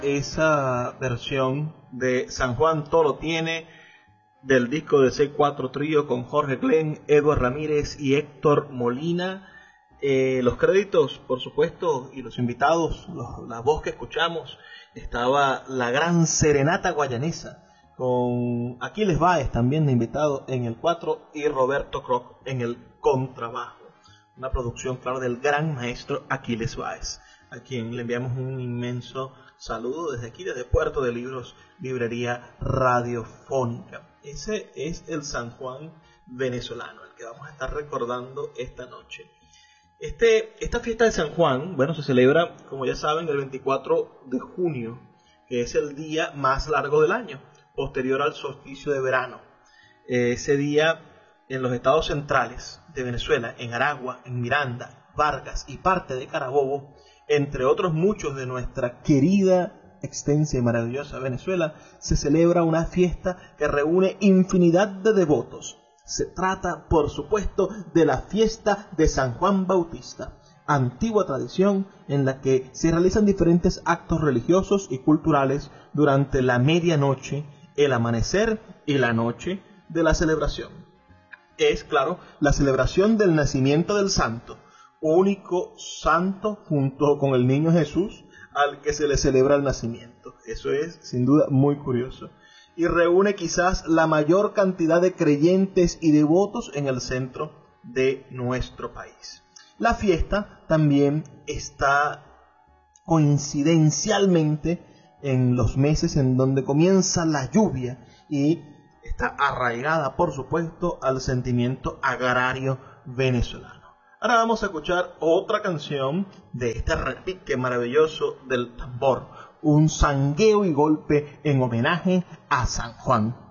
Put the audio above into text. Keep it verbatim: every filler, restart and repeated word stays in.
esa versión de San Juan Todo Lo Tiene del disco de C cuatro Trío con Jorge Glenn, Edward Ramírez y Héctor Molina. Eh, los créditos, por supuesto, y los invitados, los, la voz que escuchamos, estaba la gran Serenata Guayanesa con Aquiles Báez también de invitado en el cuatro y Roberto Kroc en el contrabajo. Una producción, claro, del gran maestro Aquiles Báez, a quien le enviamos un inmenso saludo desde aquí, desde Puerto de Libros, Librería Radiofónica. Ese es el San Juan venezolano, el que vamos a estar recordando esta noche. Este, esta fiesta de San Juan, bueno, se celebra, como ya saben, el veinticuatro de junio, que es el día más largo del año, posterior al solsticio de verano. Eh, ese día, en los estados centrales de Venezuela, en Aragua, en Miranda, Vargas y parte de Carabobo, entre otros muchos de nuestra querida, extensa y maravillosa Venezuela, se celebra una fiesta que reúne infinidad de devotos. Se trata, por supuesto, de la fiesta de San Juan Bautista, antigua tradición en la que se realizan diferentes actos religiosos y culturales durante la medianoche, el amanecer y la noche de la celebración. Es, claro, la celebración del nacimiento del santo, único santo junto con el niño Jesús al que se le celebra el nacimiento. Eso es, sin duda, muy curioso. Y reúne quizás la mayor cantidad de creyentes y devotos en el centro de nuestro país. La fiesta también está coincidencialmente en los meses en donde comienza la lluvia y está arraigada, por supuesto, al sentimiento agrario venezolano. Ahora vamos a escuchar otra canción de este repique maravilloso del tambor, un sangueo y golpe en homenaje a San Juan.